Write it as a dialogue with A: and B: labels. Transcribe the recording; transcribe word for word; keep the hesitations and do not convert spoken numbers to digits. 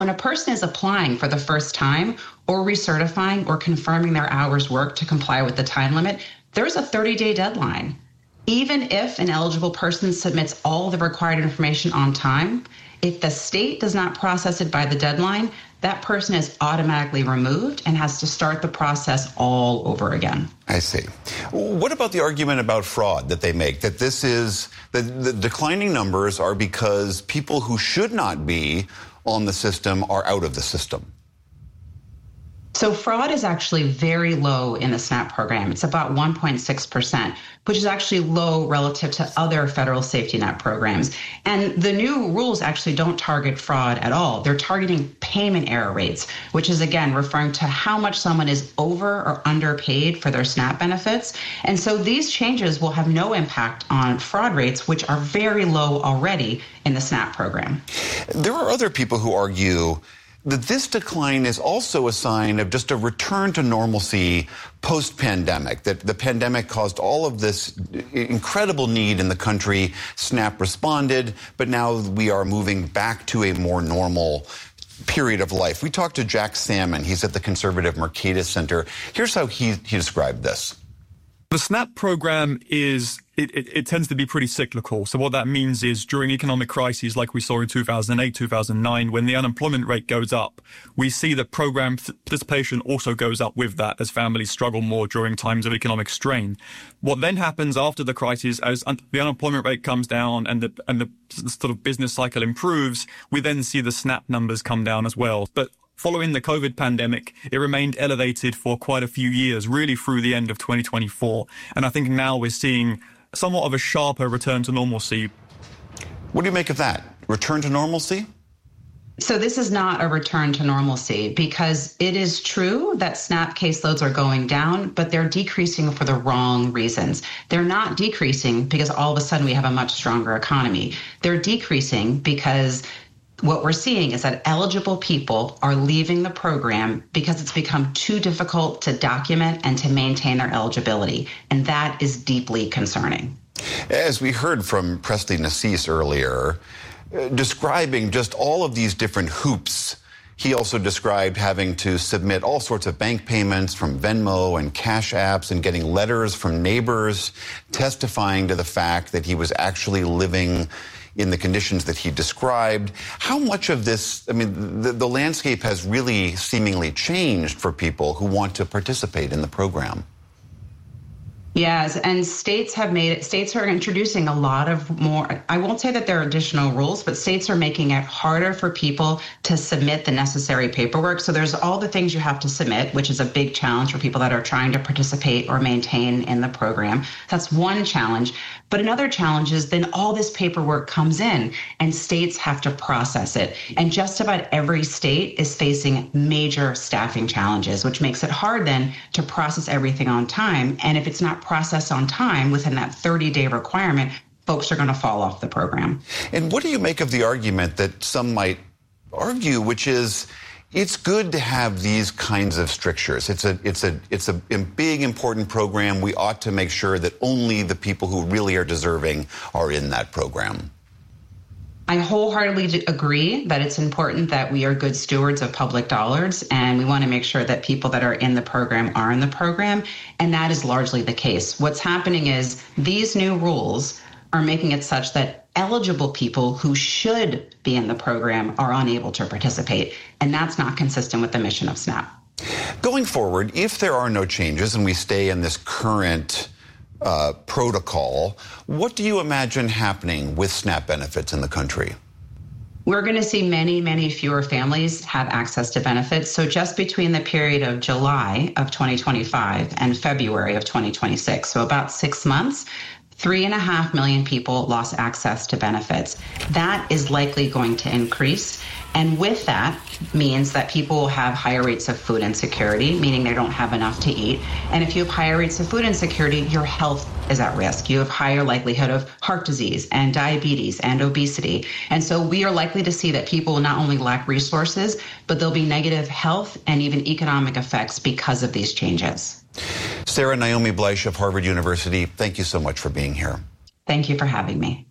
A: When a person is applying for the first time or recertifying or confirming their hours worked to comply with the time limit, there's a thirty-day deadline. Even if an eligible person submits all the required information on time, if the state does not process it by the deadline, that person is automatically removed and has to start the process all over again.
B: I see. What about the argument about fraud that they make, that this is, that the declining numbers are because people who should not be on the system are out of the system?
A: So fraud is actually very low in the SNAP program. It's about one point six percent, which is actually low relative to other federal safety net programs. And the new rules actually don't target fraud at all. They're targeting payment error rates, which is, again, referring to how much someone is over or underpaid for their SNAP benefits. And so these changes will have no impact on fraud rates, which are very low already in the SNAP program.
B: There are other people who argue that this decline is also a sign of just a return to normalcy post-pandemic, that the pandemic caused all of this incredible need in the country. SNAP responded, but now we are moving back to a more normal period of life. We talked to Jack Salmon. He's at the conservative Mercatus Center. Here's how he, he described this.
C: The SNAP program is, it, it, it tends to be pretty cyclical. So what that means is during economic crises like we saw in two thousand eight, two thousand nine, when the unemployment rate goes up, we see that program participation also goes up with that as families struggle more during times of economic strain. What then happens after the crisis, as un- the unemployment rate comes down and the, and the sort of business cycle improves, we then see the SNAP numbers come down as well. But following the COVID pandemic, it remained elevated for quite a few years, really through the end of twenty twenty-four. And I think now we're seeing somewhat of a sharper return to normalcy.
B: What do you make of that? Return to normalcy?
A: So this is not a return to normalcy, because it is true that SNAP caseloads are going down, but they're decreasing for the wrong reasons. They're not decreasing because all of a sudden we have a much stronger economy. They're decreasing because what we're seeing is that eligible people are leaving the program because it's become too difficult to document and to maintain their eligibility. And that is deeply concerning.
B: As we heard from Presley Nassis earlier, uh, describing just all of these different hoops, he also described having to submit all sorts of bank payments from Venmo and Cash Apps and getting letters from neighbors testifying to the fact that he was actually living in the conditions that he described. How much of this, I mean, the, the landscape has really seemingly changed for people who want to participate in the program.
A: Yes, and states have made it, states are introducing a lot of more, I won't say that there are additional rules, but states are making it harder for people to submit the necessary paperwork. So there's all the things you have to submit, which is a big challenge for people that are trying to participate or maintain in the program. That's one challenge. But another challenge is then all this paperwork comes in and states have to process it. And just about every state is facing major staffing challenges, which makes it hard then to process everything on time. And if it's not processed on time within that thirty-day requirement, folks are going to fall off the program.
B: And what do you make of the argument that some might argue, which is it's good to have these kinds of strictures? It's a it's a it's a big important program. We ought to make sure that only the people who really are deserving are in that program.
A: I wholeheartedly agree that it's important that we are good stewards of public dollars, and we want to make sure that people that are in the program are in the program, and that is largely the case. What's happening is these new rules are making it such that eligible people who should be in the program are unable to participate, and that's not consistent with the mission of SNAP.
B: Going forward, if there are no changes and we stay in this current Uh, protocol, what do you imagine happening with SNAP benefits in the country?
A: We're going to see many, many fewer families have access to benefits. So just between the period of July of twenty twenty-five and February of twenty twenty-six, so about six months, three and a half million people lost access to benefits. That is likely going to increase. And with that means that people will have higher rates of food insecurity, meaning they don't have enough to eat. And if you have higher rates of food insecurity, your health is at risk. You have higher likelihood of heart disease and diabetes and obesity. And so we are likely to see that people will not only lack resources, but there'll be negative health and even economic effects because of these changes.
B: Sarah Naomi Bleish of Harvard University, thank you so much for being here.
A: Thank you for having me.